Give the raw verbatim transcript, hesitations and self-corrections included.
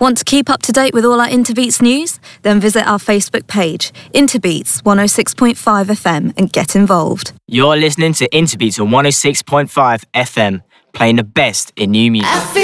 Want to keep up to date with all our Interbeats news? Then visit our Facebook page, Interbeats one oh six point five F M, and get involved. You're listening to Interbeats on one oh six point five F M, playing the best in new music.